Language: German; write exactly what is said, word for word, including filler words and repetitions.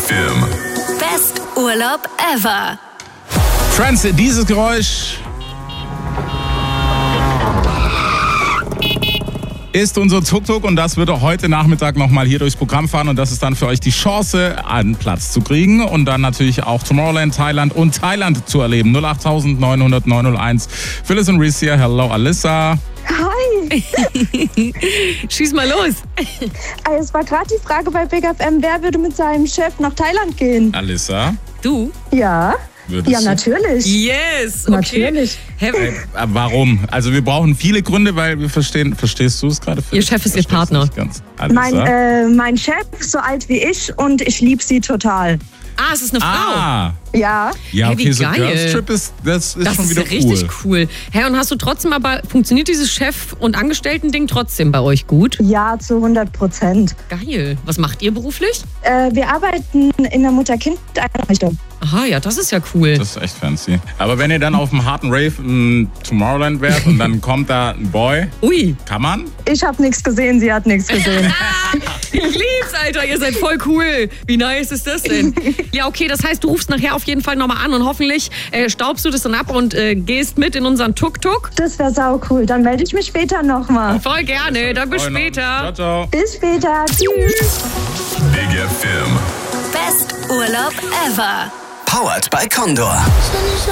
F M. Best Urlaub ever. Friends, dieses Geräusch ist unser Tuk-Tuk und das wird auch heute Nachmittag nochmal hier durchs Programm fahren und das ist dann für euch die Chance, einen Platz zu kriegen und dann natürlich auch Tomorrowland, Thailand und Thailand zu erleben. null acht neun null null neun null eins. Phyllis und Reese hier. Hello, Alyssa. Hi! Schieß mal los. Also es war gerade die Frage bei Big F M, wer würde mit seinem Chef nach Thailand gehen? Alyssa, Du? Ja, würdest ja du? natürlich. Yes, okay. Natürlich. Hä, Äh, warum? Also wir brauchen viele Gründe, weil wir verstehen, verstehst du es gerade? Ihr Chef ist Ihr Verstehst du Partner. nicht ganz. Alyssa? Mein, äh, mein Chef ist so alt wie ich und ich liebe sie total. ah, es ist eine Frau. Ah, Ja, ja, Hey, okay, wie so geil. Girls Trip ist, das ist Das schon ist wieder ja richtig cool. cool. Hä, und hast du trotzdem aber, funktioniert dieses Chef- und Angestellten-Ding trotzdem bei euch gut? ja, zu hundert Prozent. Geil. Was macht ihr beruflich? Äh, wir arbeiten in der Mutter-Kind-Einrichtung. Aha, ja, das ist ja cool. Das ist echt fancy. Aber wenn ihr dann auf einem harten Rave in Tomorrowland wärt und dann kommt da ein Boy, Ui. kann man? Ich habe nichts gesehen, sie hat nichts gesehen. Ich lieb's, Alter. Ihr seid voll cool. Wie nice ist das denn? Ja, okay, das heißt, du rufst nachher auf jeden Fall nochmal an und hoffentlich äh, staubst du das dann ab und äh, gehst mit in unseren Tuk-Tuk. Das wäre sau cool. Dann melde ich mich später nochmal. Voll gerne. Dann bis Ciao, später. ciao. Bis später. Tschüss. Big F M. Best Urlaub ever. Powered by Condor.